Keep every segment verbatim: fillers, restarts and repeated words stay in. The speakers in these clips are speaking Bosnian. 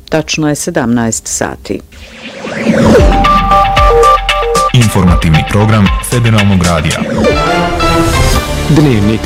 Tačno je sedamnaest sati. Informativni program Federalnog radija. Dnevnik.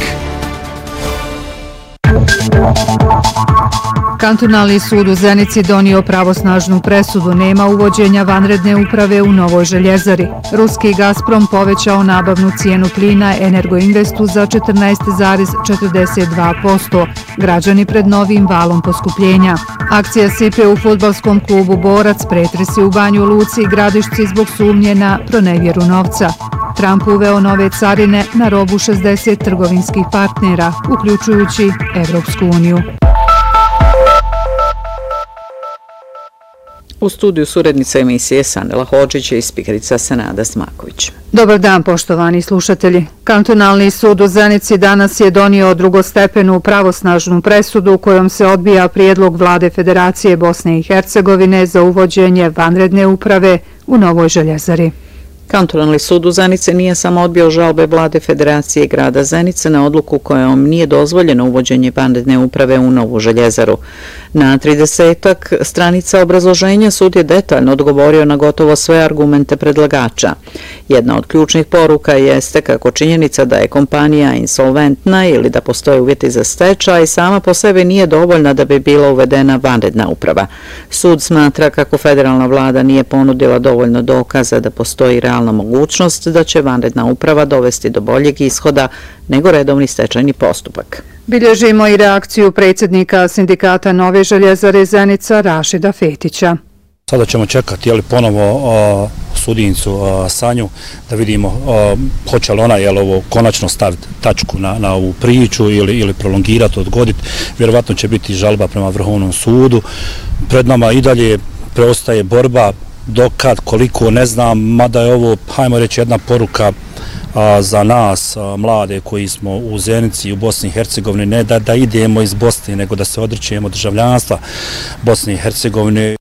Kantonalni sud u Zenici donio pravosnažnu presudu, nema uvođenja vanredne uprave u Novoj Željezari. Ruski Gazprom povećao nabavnu cijenu plina Energoinvestu za četrnaest zarez četrdeset dva posto. Građani pred novim valom poskupljenja. Akcija sipe u fudbalskom klubu Borac, pretresi u Banju Luci i Gradišci zbog sumnje na pronevjeru novca. Trump uveo nove carine na robu šezdeset trgovinskih partnera, uključujući Evropsku uniju. U studiju su urednica emisije Sanela Hodžić i spikerica Senada Smaković. Dobar dan, poštovani slušatelji. Kantonalni sud u Zenici danas je donio drugostepenu pravosnažnu presudu kojom se odbija prijedlog Vlade Federacije Bosne i Hercegovine za uvođenje vanredne uprave u Novoj Željezari. Kantonalni sud u Zenici nije samo odbio žalbe Vlade Federacije grada Zenice na odluku kojom nije dozvoljeno uvođenje vanredne uprave u Novu Željezaru. Na tridesetak stranica obrazloženja sud je detaljno odgovorio na gotovo sve argumente predlagača. Jedna od ključnih poruka jeste kako činjenica da je kompanija insolventna ili da postoje uvjeti za stečaj sama po sebi nije dovoljna da bi bila uvedena vanredna uprava. Sud smatra kako federalna vlada nije ponudila dovoljno dokaza da postoji realna mogućnost da će vanredna uprava dovesti do boljeg ishoda nego redovni stečajni postupak. Bilježimo i reakciju predsjednika sindikata Nove Željezare Zenica Rašida Fetića. Sada ćemo čekati jeli, ponovo uh, sudinicu uh, Sanju da vidimo uh, hoće li ona jel, ovo, konačno staviti tačku na, na ovu priču ili, ili prolongirati, odgoditi. Vjerovatno će biti žalba prema Vrhovnom sudu. Pred nama i dalje preostaje borba, dokad, koliko, ne znam, mada je ovo, hajmo reći, jedna poruka a, za nas, a, mlade koji smo u Zenici i u Bosni i Hercegovini, ne da, da idemo iz Bosne, nego da se odričemo državljanstva Bosne i Hercegovine.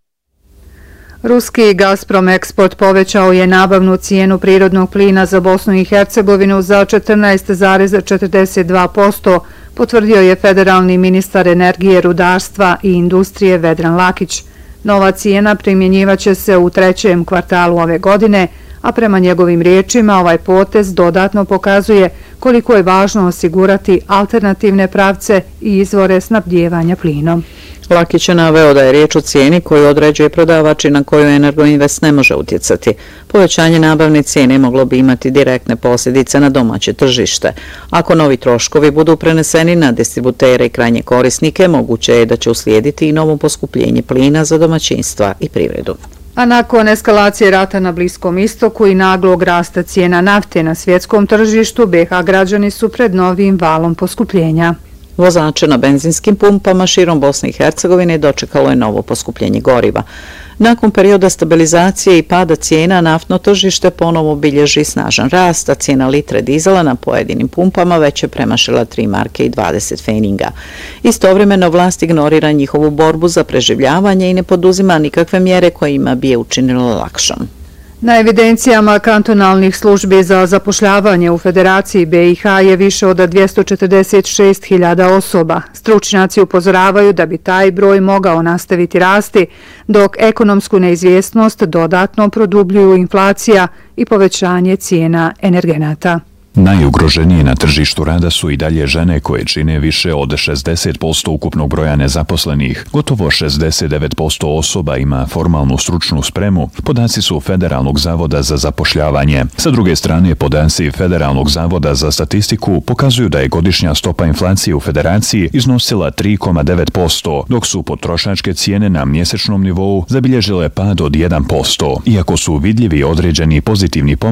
Ruski Gazprom Eksport povećao je nabavnu cijenu prirodnog plina za Bosnu i Hercegovinu za četrnaest zarez četrdeset dva posto, potvrdio je federalni ministar energije, rudarstva i industrije Vedran Lakić. Nova cijena primjenjivaće se u trećem kvartalu ove godine, a prema njegovim riječima ovaj potez dodatno pokazuje koliko je važno osigurati alternativne pravce i izvore snabdijevanja plinom. Lakić je naveo da je riječ o cijeni koju određuje prodavač i na koju Energoinvest ne može utjecati. Povećanje nabavne cijene moglo bi imati direktne posljedice na domaće tržište. Ako novi troškovi budu preneseni na distributere i krajnje korisnike, moguće je da će uslijediti i novo poskupljenje plina za domaćinstva i privredu. A nakon eskalacije rata na Bliskom istoku i naglog rasta cijena nafte na svjetskom tržištu, B iH građani su pred novim valom poskupljenja. Vozače na benzinskim pumpama širom Bosne i Hercegovine dočekalo je novo poskupljenje goriva. Nakon perioda stabilizacije i pada cijena, naftno tržište ponovo bilježi snažan rast, a cijena litre dizela na pojedinim pumpama već je premašila tri marke i dvadeset feninga. Istovremeno vlast ignorira njihovu borbu za preživljavanje i ne poduzima nikakve mjere kojima bi je učinilo lakšom. Na evidencijama kantonalnih službi za zapošljavanje u Federaciji B iH je više od dvjesto četrdeset šest hiljada osoba. Stručnjaci upozoravaju da bi taj broj mogao nastaviti rasti, dok ekonomsku neizvjesnost dodatno produbljuju inflacija i povećanje cijena energenata. Najugroženije na tržištu rada su i dalje žene koje čine više od šezdeset posto ukupnog broja nezaposlenih. Gotovo šezdeset devet posto osoba ima formalnu stručnu spremu. Podaci su Federalnog zavoda za zapošljavanje. Sa druge strane, podaci Federalnog zavoda za statistiku pokazuju da je godišnja stopa inflacije u Federaciji iznosila tri zarez devet posto, dok su potrošačke cijene na mjesečnom nivou zabilježile pad od jedan posto. Iako su vidljivi određeni pozitivni pomaci,